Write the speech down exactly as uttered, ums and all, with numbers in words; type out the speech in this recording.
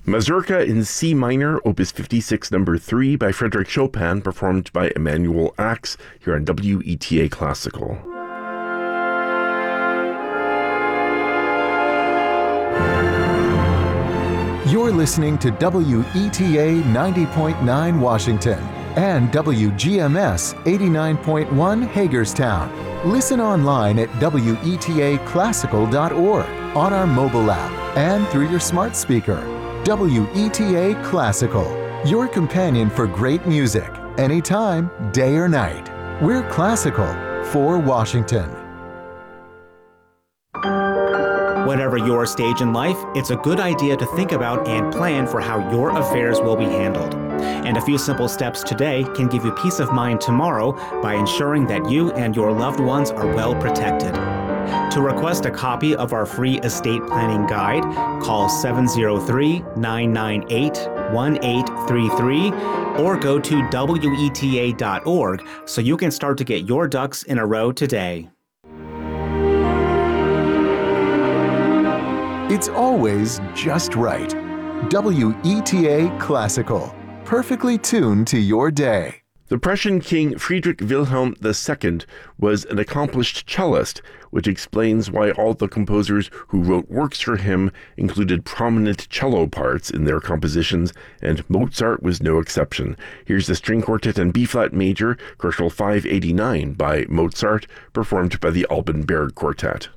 Mazurka in C minor, Opus fifty-six, number three by Frédéric Chopin, performed by Emmanuel Ax here on W E T A Classical. You're listening to W E T A ninety point nine Washington and W G M S eighty-nine point one Hagerstown. Listen online at W E T A classical dot org, on our mobile app, and through your smart speaker. W E T A Classical, your companion for great music, anytime, day or night. We're classical for Washington. Whatever your stage in life, it's a good idea to think about and plan for how your affairs will be handled. And a few simple steps today can give you peace of mind tomorrow by ensuring that you and your loved ones are well protected. To request a copy of our free estate planning guide, call seven oh three, nine nine eight, one eight three three or go to W E T A dot org so you can start to get your ducks in a row today. It's always just right. W E T A Classical, perfectly tuned to your day. The Prussian King Friedrich Wilhelm the Second was an accomplished cellist, which explains why all the composers who wrote works for him included prominent cello parts in their compositions, and Mozart was no exception. Here's the string quartet in B-flat major, Kochel five eighty-nine by Mozart, performed by the Alban Berg Quartet.